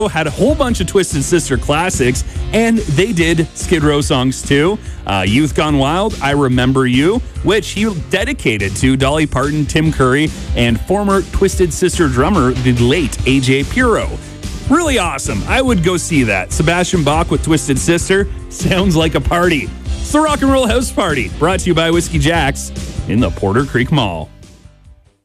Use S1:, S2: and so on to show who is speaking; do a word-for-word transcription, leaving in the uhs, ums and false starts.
S1: had a whole bunch of Twisted Sister classics, and they did Skid Row songs too. Uh, Youth Gone Wild, I Remember You, which he dedicated to Dolly Parton, Tim Curry, and former Twisted Sister drummer, the late A J Puro. Really awesome. I would go see that. Sebastian Bach with Twisted Sister sounds like a party. It's the Rock and Roll House Party, brought to you by Whiskey Jack's in the Porter Creek Mall.